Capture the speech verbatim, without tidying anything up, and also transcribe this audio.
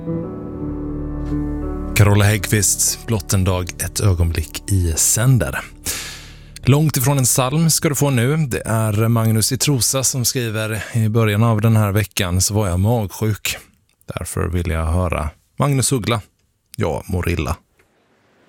Carola Häggkvist, blott en dag, ett ögonblick i sänder. Långt ifrån en psalm ska du få nu. Det är Magnus i Trosa som skriver: i början av den här veckan så var jag magsjuk. Därför vill jag höra Magnus Uggla. Jag mår illa.